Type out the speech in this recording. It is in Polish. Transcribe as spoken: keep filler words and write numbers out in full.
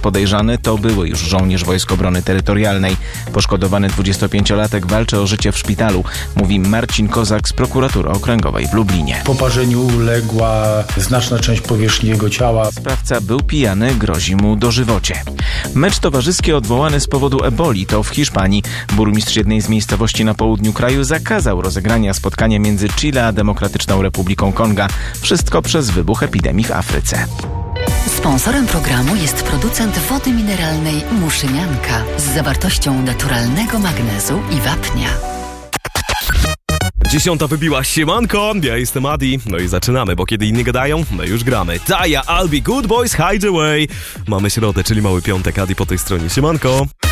Podejrzany to były już żołnierz Wojsk Obrony Terytorialnej. Poszkodowany dwudziestopięciolatek walczy o życie w szpitalu, mówi Marcin Kozak z Prokuratury Okręgowej w Lublinie. Poparzeniu uległa znaczna część powierzchni jego ciała. Sprawca był pijany, grozi mu dożywocie. Mecz towarzyski odwołany z powodu eboli to w Hiszpanii. Burmistrz jednej z miejscowości na południu kraju zakazał rozegrania spotkania między Chile a Demokratyczną Republiką Konga. Wszystko przez wybuch epidemii w Afryce. Sponsorem programu jest producent wody mineralnej Muszynianka z zawartością naturalnego magnezu i wapnia. Dziesiąta wybiła, siemanko, ja jestem Adi, no i zaczynamy, bo kiedy inni gadają, my już gramy. Taya, Albi, Good Boys, Hide Away. Mamy środę, czyli mały piątek, Adi po tej stronie, siemanko.